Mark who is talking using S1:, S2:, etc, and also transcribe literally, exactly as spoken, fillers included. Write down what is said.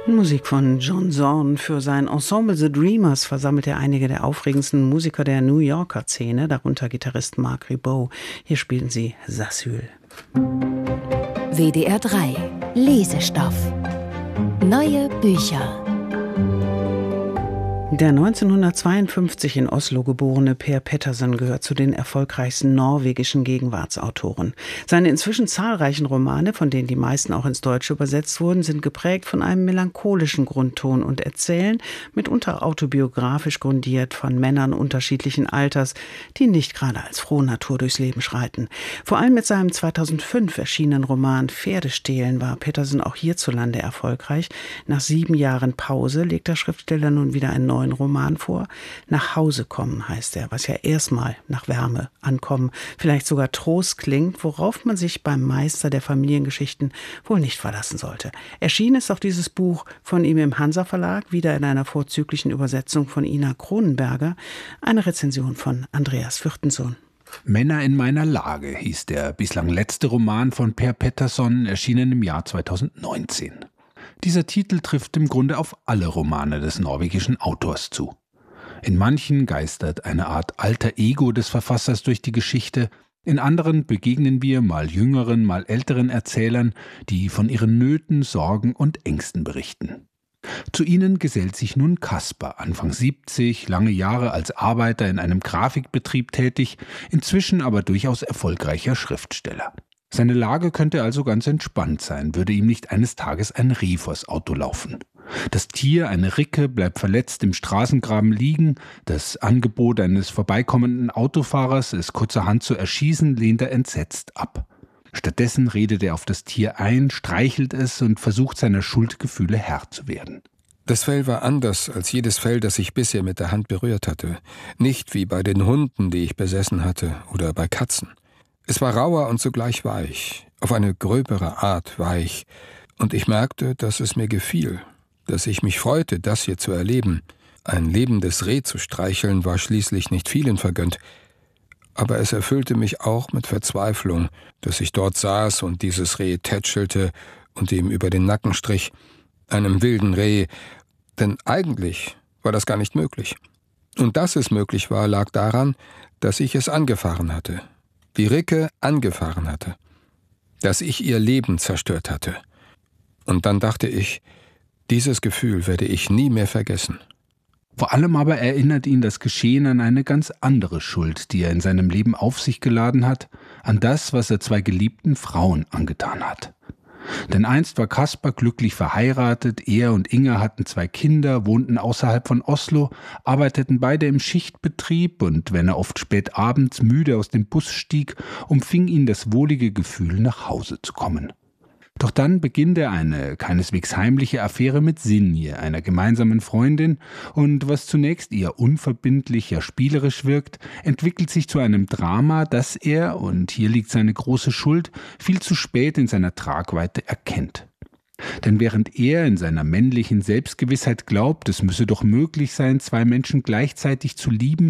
S1: Musik von John Zorn. Für sein Ensemble The Dreamers versammelt er einige der aufregendsten Musiker der New Yorker Szene, darunter Gitarrist Marc Ribot. Hier spielen sie Sasyl.
S2: W D R drei Lesestoff. Neue Bücher.
S1: Der neunzehnhundertzweiundfünfzig in Oslo geborene Per Petterson gehört zu den erfolgreichsten norwegischen Gegenwartsautoren. Seine inzwischen zahlreichen Romane, von denen die meisten auch ins Deutsche übersetzt wurden, sind geprägt von einem melancholischen Grundton und erzählen, mitunter autobiografisch grundiert, von Männern unterschiedlichen Alters, die nicht gerade als Frohnatur durchs Leben schreiten. Vor allem mit seinem zweitausendfünf erschienenen Roman Pferdestehlen war Petterson auch hierzulande erfolgreich. Nach sieben Jahren Pause legt der Schriftsteller nun wieder einen neuen Roman vor. Nach Hause kommen heißt er, was ja erstmal nach Wärme, Ankommen, vielleicht sogar Trost klingt, worauf man sich beim Meister der Familiengeschichten wohl nicht verlassen sollte. Erschienen ist auch dieses Buch von ihm im Hansa Verlag, wieder in einer vorzüglichen Übersetzung von Ina Kronenberger. Eine Rezension von Andreas Fürtensohn.
S3: Männer in meiner Lage hieß der bislang letzte Roman von Per Petterson, erschienen im Jahr zweitausendneunzehn. Dieser Titel trifft im Grunde auf alle Romane des norwegischen Autors zu. In manchen geistert eine Art alter Ego des Verfassers durch die Geschichte, in anderen begegnen wir mal jüngeren, mal älteren Erzählern, die von ihren Nöten, Sorgen und Ängsten berichten. Zu ihnen gesellt sich nun Kasper, Anfang siebzig, lange Jahre als Arbeiter in einem Grafikbetrieb tätig, inzwischen aber durchaus erfolgreicher Schriftsteller. Seine Lage könnte also ganz entspannt sein, würde ihm nicht eines Tages ein Reh vors Auto laufen. Das Tier, eine Ricke, bleibt verletzt im Straßengraben liegen. Das Angebot eines vorbeikommenden Autofahrers, es kurzerhand zu erschießen, lehnt er entsetzt ab. Stattdessen redet er auf das Tier ein, streichelt es und versucht seiner Schuldgefühle Herr zu werden.
S4: Das Fell war anders als jedes Fell, das ich bisher mit der Hand berührt hatte. Nicht wie bei den Hunden, die ich besessen hatte, oder bei Katzen. Es war rauer und zugleich weich, auf eine gröbere Art weich, und ich merkte, dass es mir gefiel, dass ich mich freute, das hier zu erleben. Ein lebendes Reh zu streicheln war schließlich nicht vielen vergönnt, aber es erfüllte mich auch mit Verzweiflung, dass ich dort saß und dieses Reh tätschelte und ihm über den Nacken strich, einem wilden Reh, denn eigentlich war das gar nicht möglich. Und dass es möglich war, lag daran, dass ich es angefahren hatte. Die Ricke angefahren hatte, dass ich ihr Leben zerstört hatte. Und dann dachte ich, dieses Gefühl werde ich nie mehr vergessen.
S3: Vor allem aber erinnert ihn das Geschehen an eine ganz andere Schuld, die er in seinem Leben auf sich geladen hat, an das, was er zwei geliebten Frauen angetan hat. Denn einst war Kasper glücklich verheiratet, er und Inga hatten zwei Kinder, wohnten außerhalb von Oslo, arbeiteten beide im Schichtbetrieb und wenn er oft spät abends müde aus dem Bus stieg, umfing ihn das wohlige Gefühl, nach Hause zu kommen. Doch dann beginnt er eine keineswegs heimliche Affäre mit Sinje, einer gemeinsamen Freundin, und was zunächst eher unverbindlich, ja spielerisch wirkt, entwickelt sich zu einem Drama, das er, und hier liegt seine große Schuld, viel zu spät in seiner Tragweite erkennt. Denn während er in seiner männlichen Selbstgewissheit glaubt, es müsse doch möglich sein, zwei Menschen gleichzeitig zu lieben,